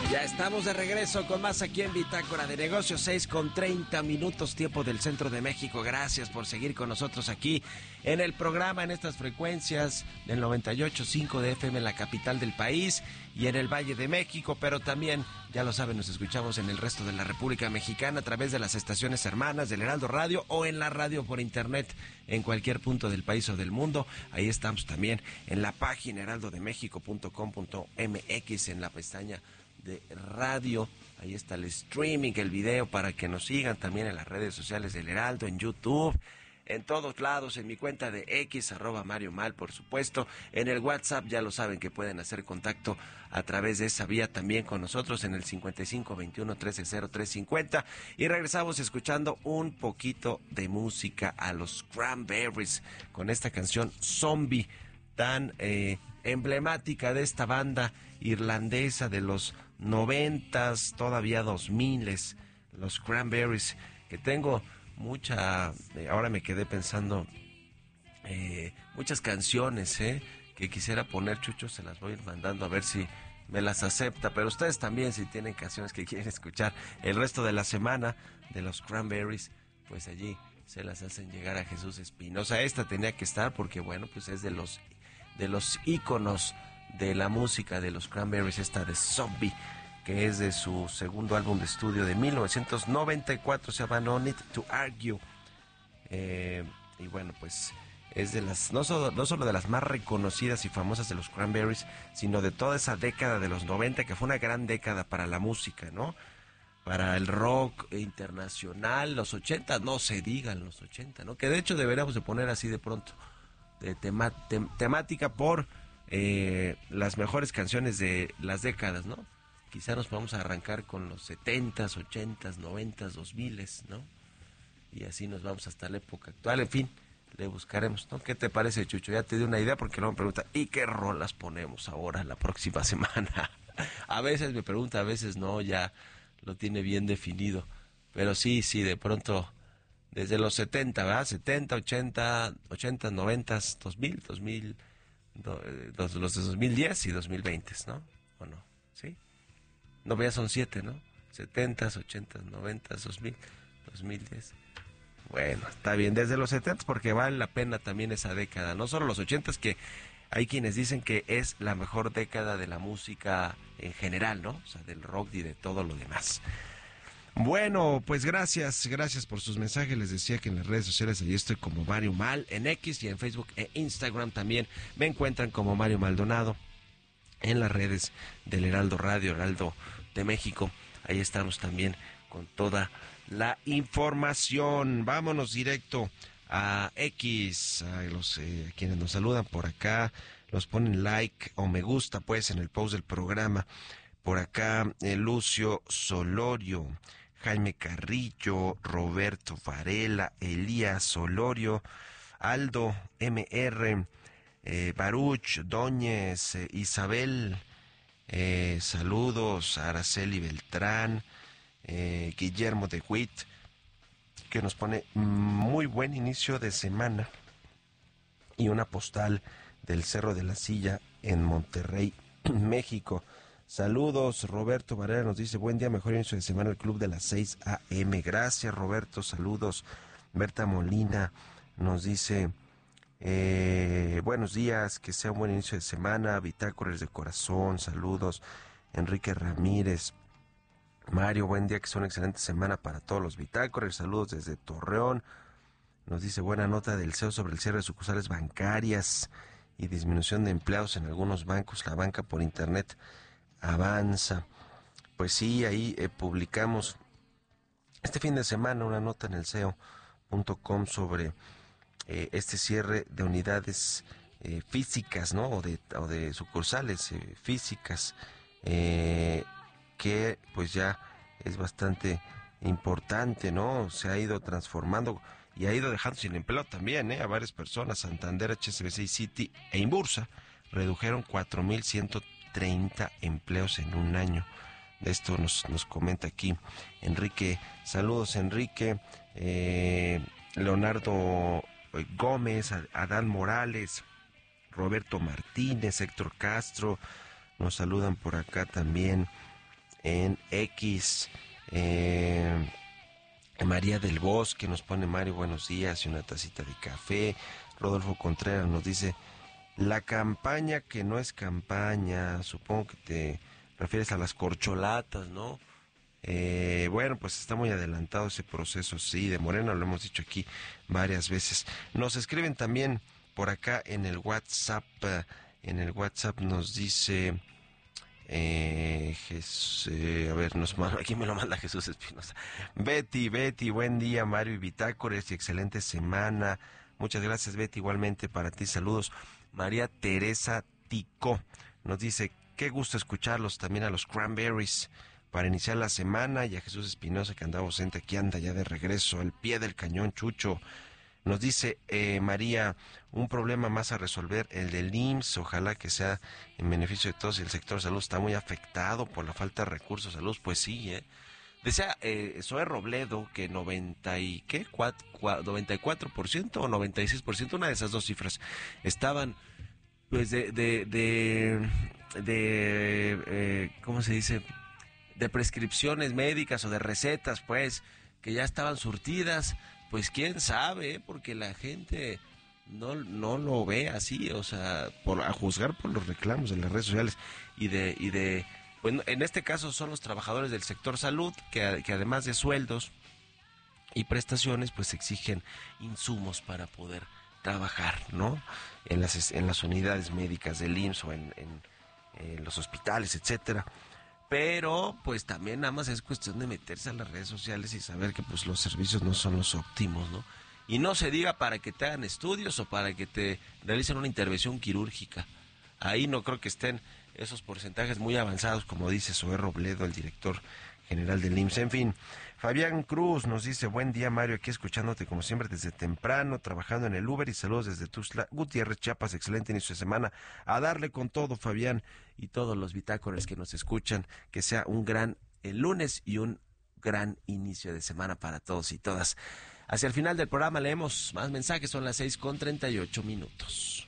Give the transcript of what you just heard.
Ya estamos de regreso con más aquí en Bitácora de Negocios, 6:30 tiempo del centro de México. Gracias por seguir con nosotros aquí en el programa, en estas frecuencias del 98.5 de FM en la capital del país y en el Valle de México, pero también, ya lo saben, nos escuchamos en el resto de la República Mexicana a través de las estaciones hermanas del Heraldo Radio o en la radio por internet en cualquier punto del país o del mundo. Ahí estamos también en la página heraldodemexico.com.mx en la pestaña de radio. Ahí está el streaming, el video, para que nos sigan también en las redes sociales del Heraldo, en YouTube, en todos lados, en mi cuenta de X, @MarioMal, por supuesto, en el WhatsApp. Ya lo saben que pueden hacer contacto a través de esa vía también con nosotros en el 5521-130350. Y regresamos escuchando un poquito de música a los Cranberries con esta canción Zombie, tan emblemática de esta banda irlandesa de los 90s, todavía 2000s, los Cranberries, que tengo ahora me quedé pensando, muchas canciones que quisiera poner, Chucho, se las voy a ir mandando a ver si me las acepta, pero ustedes también, si tienen canciones que quieren escuchar el resto de la semana de los Cranberries, pues allí se las hacen llegar a Jesús Espinosa. Esta tenía que estar porque, bueno, pues es de los íconos de la música de los Cranberries, esta de Zombie, que es de su segundo álbum de estudio de 1994, se llama No Need to Argue. Y bueno, pues es de las, no solo de las más reconocidas y famosas de los Cranberries, sino de toda esa década de los 90, que fue una gran década para la música, ¿no? Para el rock internacional, los 80, no se digan los 80, ¿no? Que de hecho deberíamos de poner así de pronto, de temática por las mejores canciones de las décadas, ¿no? Quizá nos vamos a arrancar con los 70s, 80s, 90s, 2000s, ¿no? Y así nos vamos hasta la época actual. En fin, le buscaremos, ¿no? ¿Qué te parece, Chucho? Ya te di una idea porque luego me pregunta, ¿y qué rolas ponemos ahora la próxima semana? A veces me pregunta, a veces no, ya lo tiene bien definido. Pero sí, de pronto, desde los 70, ¿verdad? 70, 80, 90, 2000, los de 2010 y 2020, ¿no? ¿O no? ¿Sí? No, ya son 7, ¿no? 70, 80, 90, 2000, 2010. Bueno, está bien, desde los 70 porque vale la pena también esa década, no solo los 80, que hay quienes dicen que es la mejor década de la música en general, ¿no? O sea, del rock y de todo lo demás. Bueno, pues gracias por sus mensajes. Les decía que en las redes sociales ahí estoy como Mario Mal, en X y en Facebook e Instagram también me encuentran como Mario Maldonado. En las redes del Heraldo Radio, Heraldo de México, ahí estamos también con toda la información. Vámonos directo a X, a los quienes nos saludan por acá, los ponen like o me gusta pues en el post del programa. Por acá Lucio Solorio, Jaime Carrillo, Roberto Varela, Elías Solorio, Aldo MR, Baruch, Doñez, Isabel, saludos, Araceli Beltrán, Guillermo de Witt, que nos pone muy buen inicio de semana, y una postal del Cerro de la Silla en Monterrey, México. Saludos, Roberto Varela nos dice, buen día, mejor inicio de semana, el club de las 6 a.m. Gracias, Roberto, saludos. Berta Molina nos dice, buenos días, que sea un buen inicio de semana, bitácoras de corazón, saludos. Enrique Ramírez, Mario, buen día, que sea una excelente semana para todos los bitácoras, saludos desde Torreón. Nos dice, buena nota del CEO sobre el cierre de sucursales bancarias y disminución de empleados en algunos bancos, la banca por internet avanza. Pues sí, ahí publicamos este fin de semana una nota en el CEO.com sobre este cierre de unidades físicas, ¿no? O de sucursales físicas, que pues ya es bastante importante, ¿no? Se ha ido transformando y ha ido dejando sin empleo también, a varias personas. Santander, HSBC y Citi e Inbursa redujeron 4,130 empleos en un año. De esto nos comenta aquí Enrique. Saludos, Enrique. Leonardo Gómez, Adán Morales, Roberto Martínez, Héctor Castro, nos saludan por acá también. en X. María del Bosque nos pone: Mario, buenos días y una tacita de café. Rodolfo Contreras nos dice: la campaña que no es campaña, supongo que te refieres a las corcholatas, ¿no? Bueno, pues está muy adelantado ese proceso, sí, de Morena, lo hemos dicho aquí varias veces. Nos escriben también por acá en el WhatsApp, nos dice... a ver, aquí me lo manda Jesús Espinosa. Betty, buen día, Mario y Bitácores, y excelente semana. Muchas gracias, Betty, igualmente para ti, saludos. María Teresa Ticó nos dice: qué gusto escucharlos, también a los Cranberries para iniciar la semana, y a Jesús Espinosa, que andaba ausente, aquí anda ya de regreso, al pie del cañón, Chucho. Nos dice María: un problema más a resolver, el del IMSS, ojalá que sea en beneficio de todos, y el sector salud está muy afectado por la falta de recursos de salud. Pues sí, decía Zoe Robledo que 94% o 96%, una de esas dos cifras, estaban pues ¿cómo se dice? De prescripciones médicas o de recetas, pues, que ya estaban surtidas. Pues quién sabe, porque la gente no lo ve así, o sea, a juzgar por los reclamos en las redes sociales bueno, en este caso son los trabajadores del sector salud que además de sueldos y prestaciones, pues exigen insumos para poder trabajar, ¿no? En las unidades médicas del IMSS o en los hospitales, etcétera. Pero pues también nada más es cuestión de meterse a las redes sociales y saber que pues los servicios no son los óptimos, ¿no? Y no se diga para que te hagan estudios o para que te realicen una intervención quirúrgica. Ahí no creo que estén esos porcentajes muy avanzados, como dice Zoé Robledo, el director general del IMSS. En fin, Fabián Cruz nos dice: buen día, Mario, aquí escuchándote como siempre desde temprano, trabajando en el Uber, y saludos desde Tuxtla Gutiérrez, Chiapas. Excelente inicio de semana. A darle con todo, Fabián, y todos los bitácoras que nos escuchan. Que sea un gran lunes y un gran inicio de semana para todos y todas. Hacia el final del programa leemos más mensajes, son las 6:38.